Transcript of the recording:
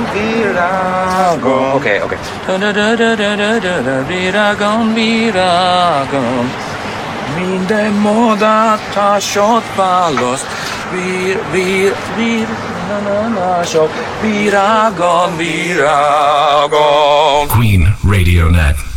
virágom. Oké. Virágom. Minden modátásod választ. Virágom. Queen Radio Net.